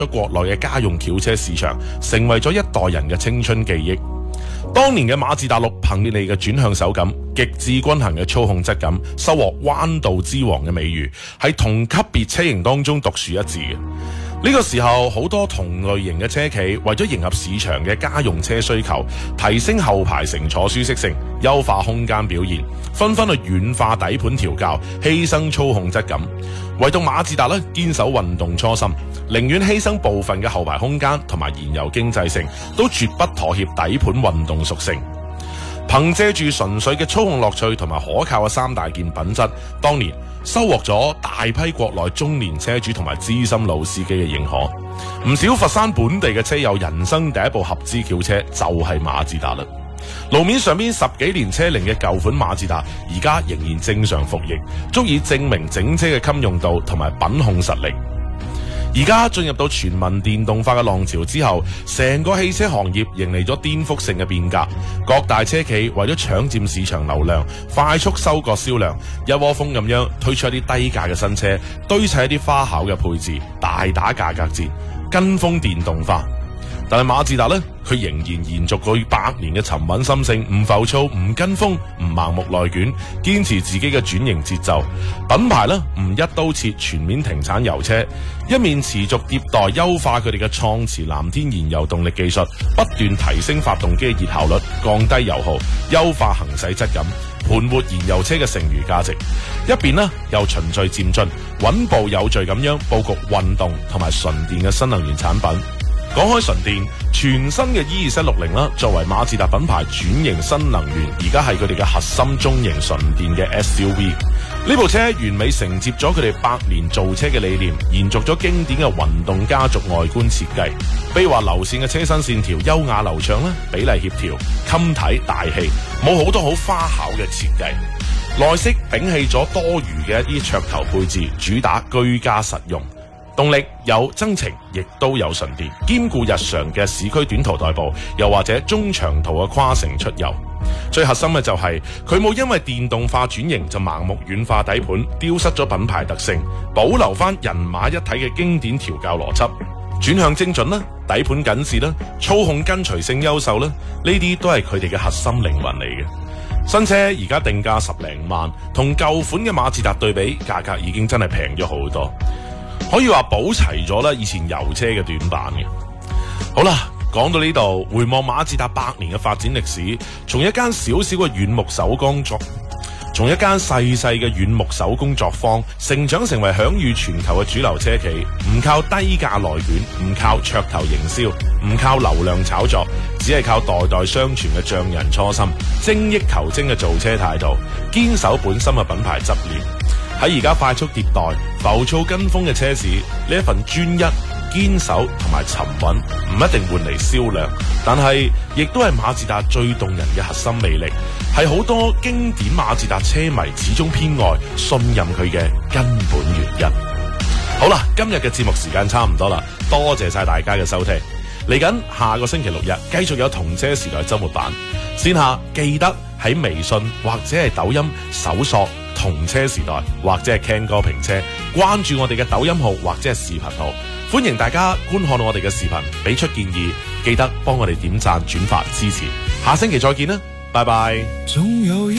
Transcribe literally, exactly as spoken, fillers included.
咗國內嘅家用轎車市場，成為咗一代人嘅青春記憶。當年嘅馬自達六憑你嘅轉向手感、極致均衡嘅操控質感，收穫彎道之王嘅美譽，係同級別車型當中獨樹一幟嘅。呢個時候，好多同類型嘅車企為咗迎合市場嘅家用車需求，提升後排乘坐舒適性，優化空間表現，紛紛去軟化底盤調校，犧牲操控質感。唯獨馬自達咧堅守運動初心，寧願犧牲部分嘅後排空間同埋燃油經濟性，都絕不妥協底盤運動屬性。憑借住純粹嘅操控樂趣同埋可靠嘅三大件品質，當年收穫咗大批國內中年車主同埋資深老司機嘅認可。唔少佛山本地嘅車友人生第一部合資轎車就係馬自達啦。路面上邊十幾年車齡嘅舊款馬自達，而家仍然正常服役，足以證明整車嘅襟用度同埋品控實力。而家進入到全民電動化嘅浪潮之後，成個汽車行業迎嚟咗顛覆性嘅變革。各大車企為咗搶佔市場流量，快速收割銷量，一窩蜂咁樣推出一啲低價嘅新車，堆砌一啲花巧嘅配置，大打價格戰，跟風電動化。但係馬自達呢，佢仍然延續佢百年嘅沉穩心性，唔浮躁，唔跟風，唔盲目內卷，堅持自己嘅轉型節奏。品牌呢，唔一刀切全面停產油車，一面持續迭代優化佢哋嘅創馳藍天燃油動力技術，不斷提升發動機嘅熱效率，降低油耗，優化行駛質感，盤活燃油車嘅剩餘價值。一邊呢，又循序漸進，穩步有序咁樣佈局運動同埋純電嘅新能源產品。講開純電，全新嘅 E 二七六零啦，作為馬自達品牌轉型新能源，而家係佢哋嘅核心中型純電嘅 S U V。呢部車完美承接咗佢哋百年造車嘅理念，延續咗經典嘅混動家族外觀設計。比如話流線嘅車身線條優雅流暢啦，比例協調，襟睇大氣，冇好多好花巧嘅設計。內飾摒棄咗多餘嘅一啲噱頭配置，主打居家實用。動力有增程，亦都有純電，兼顧日常嘅市區短途代步，又或者中長途嘅跨城出遊。最核心嘅就係佢冇因為電動化轉型就盲目軟化底盤，丟失咗品牌特性，保留翻人馬一體嘅經典調校邏輯，轉向精準啦，底盤緊緻啦，操控跟隨性優秀啦，呢啲都係佢哋嘅核心靈魂嚟嘅。新車而家定價十零萬，同舊款嘅馬自達對比，價格已經真係平咗好多。可以話補齊咗啦以前油車嘅短板嘅。好啦，講到呢度，回望馬自達百年嘅發展歷史，從一間小小嘅軟木手工作，從一間細細嘅軟木手工作坊，成長成為享譽全球嘅主流車企。唔靠低價內卷，唔靠噱頭營銷，唔靠流量炒作，只係靠代代相傳嘅匠人初心，精益求精嘅造車態度，堅守本心嘅品牌執念。喺而家快速迭代、浮躁跟風嘅車市，呢一份專一、堅守同埋沉穩，唔一定換嚟銷量，但係亦都係馬自達最動人嘅核心魅力，係好多經典馬自達車迷始終偏愛、信任佢嘅根本原因。好啦，今日嘅節目時間差唔多啦，多謝晒大家嘅收聽。嚟緊下個星期六日，繼續有同車時代周末版。先下記得喺微信或者係抖音搜索同車時代或者係 Ken 哥評車，關注我哋嘅抖音號或者係視頻號，歡迎大家觀看我哋嘅視頻，俾出建議，記得幫我哋點讚轉發支持。下星期再見啦，拜拜。總有一